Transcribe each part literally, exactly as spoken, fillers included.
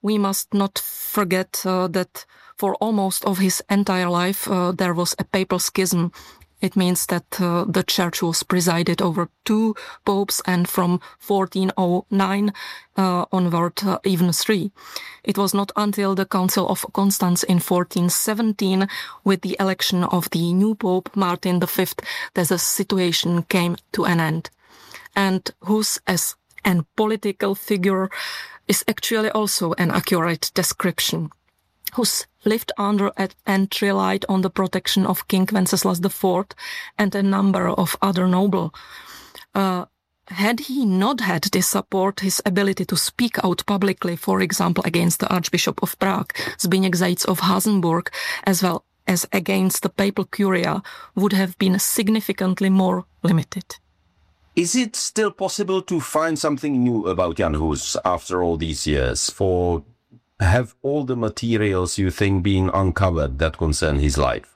we must not forget uh, that for almost of his entire life, uh, there was a papal schism. It means that uh, the church was presided over two popes, and from fourteen oh nine uh, onward, uh, even three. It was not until the Council of Constance in fourteen seventeen, with the election of the new pope, Martin the Fifth, that the situation came to an end. And Hus, as a political figure, is actually also an accurate description. Hus lived under and relied on the protection of King Wenceslas the Fourth and a number of other nobles. Uh, had he not had this support, his ability to speak out publicly, for example, against the Archbishop of Prague, Zbigniew Zajíc of Hasenburg, as well as against the papal curia, would have been significantly more limited. Is it still possible to find something new about Jan Hus after all these years? For have all the materials, you think, been uncovered that concern his life?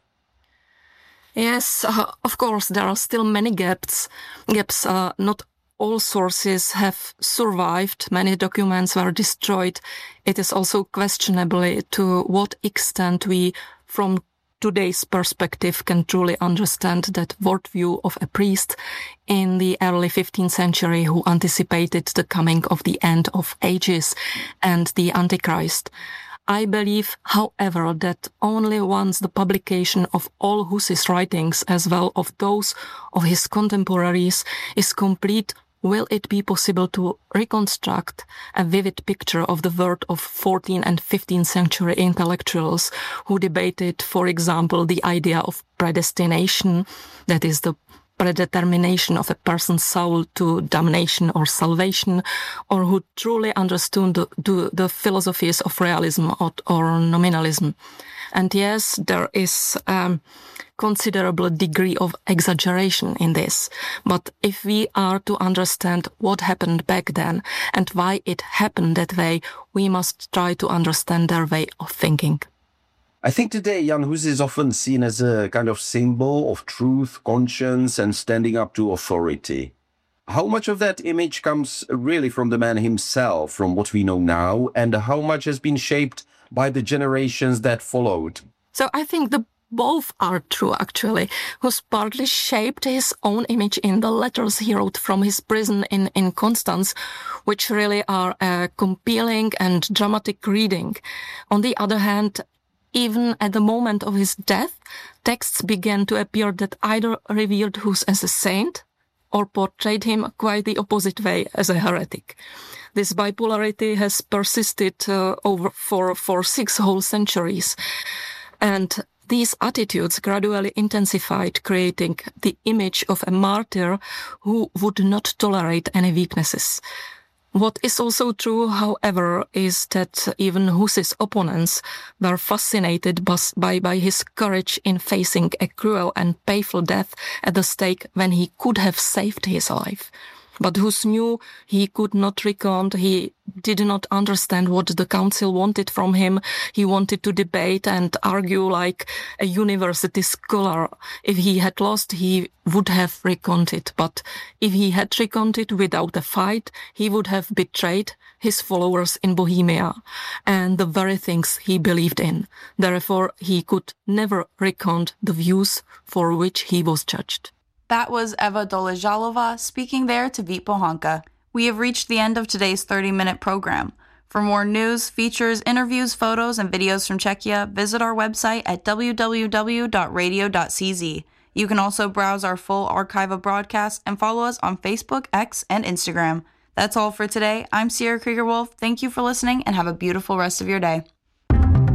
Yes, uh, of course, there are still many gaps. Gaps. Uh, not all sources have survived. Many documents were destroyed. It is also questionable to what extent we, from today's perspective, can truly understand that worldview of a priest in the early fifteenth century who anticipated the coming of the end of ages and the Antichrist. I believe, however, that only once the publication of all Hus's writings, as well as those of his contemporaries, is complete, will it be possible to reconstruct a vivid picture of the world of fourteenth and fifteenth century intellectuals who debated, for example, the idea of predestination, that is the predetermination of a person's soul to damnation or salvation, or who truly understood the, the, the philosophies of realism or, or nominalism. And yes, there is a considerable degree of exaggeration in this. But if we are to understand what happened back then and why it happened that way, we must try to understand their way of thinking. I think today Jan Hus is often seen as a kind of symbol of truth, conscience, and standing up to authority. How much of that image comes really from the man himself, from what we know now, and how much has been shaped by the generations that followed? So I think the both are true, actually. Hus partly shaped his own image in the letters he wrote from his prison in, in Constance, which really are a compelling and dramatic reading. On the other hand, even at the moment of his death, texts began to appear that either revered Hus as a saint or portrayed him quite the opposite way, as a heretic. This bipolarity has persisted uh, over for, for six whole centuries. And these attitudes gradually intensified, creating the image of a martyr who would not tolerate any weaknesses. What is also true, however, is that even Hus's opponents were fascinated by, by his courage in facing a cruel and painful death at the stake when he could have saved his life. But Hus knew he could not recant. He did not understand what the council wanted from him. He wanted to debate and argue like a university scholar. If he had lost, he would have recanted. But if he had recanted without a fight, he would have betrayed his followers in Bohemia and the very things he believed in. Therefore, he could never recant the views for which he was judged. That was Eva Doležalová speaking there to Vít Pohanka. We have reached the end of today's thirty-minute program. For more news, features, interviews, photos, and videos from Czechia, visit our website at w w w dot radio dot c z. You can also browse our full archive of broadcasts and follow us on Facebook, X, and Instagram. That's all for today. I'm Sierra Krieger-Wolf. Thank you for listening and have a beautiful rest of your day.